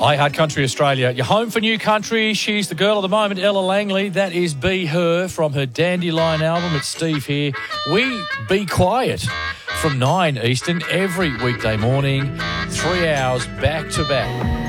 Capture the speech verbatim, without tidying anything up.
Hi, Hard Country Australia. You're home for New Country. She's the girl of the moment, Ella Langley. That is Be Her from her Dandelion album. It's Steve here. We Be Quiet from nine Eastern every weekday morning, three hours back to back.